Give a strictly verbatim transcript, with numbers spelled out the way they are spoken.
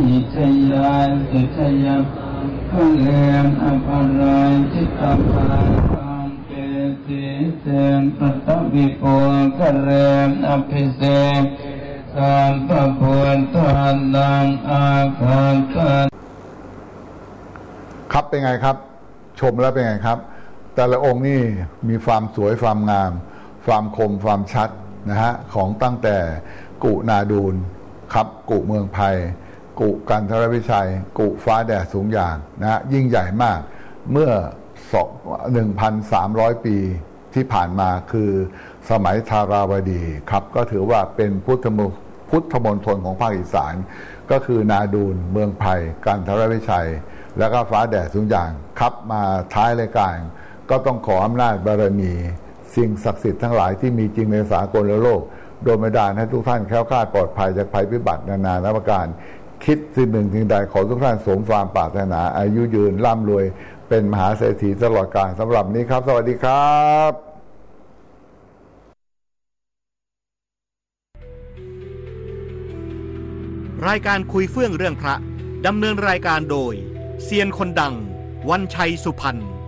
หิชยานสุชยาพระเลมอภรายทิตาภาคังเกติเสนปัตตวิโปกะเลมอภิเษกสัมปะพุทธานังอาคาตังครับเป็นไงครับชมแล้วเป็นไงครับแต่ละองค์นี่มีความสวยความงามความคมความชัดนะฮะของตั้งแต่กุนาดูลครับกุเมืองไผ่กุกันทรวิชัยกุฟ้าแดดสูงอย่างนะฮะยิ่งใหญ่มากเมื่อ หนึ่งพันสามร้อย ปีที่ผ่านมาคือสมัยธาราวดีครับก็ถือว่าเป็นพุทธมพุทธมณฑลของภาคอีสานก็คือนาดูลเมืองไผ่กันทรวิชัยแล้วก็ฟ้าแดดสูงอย่างครับมาท้ายรายการก็ต้องขออำนาจบารมีสิ่งศักดิ์สิทธิ์ทั้งหลายที่มีจริงในสากลโลกโดยบันดาลให้ทุกท่านแคล้วคลาดปลอดภัยจากภัยพิบัตินานาประการคิดสิ่งหนึ่งสิ่งใดขอทุกท่านสมความปรารถนาอายุยืนร่ำรวยเป็นมหาเศรษฐีตลอดกาลสำหรับนี้ครับสวัสดีครับรายการคุยเฟื่องเรื่องพระดำเนินรายการโดยเซียนคนดังวันชัยสุพรรณ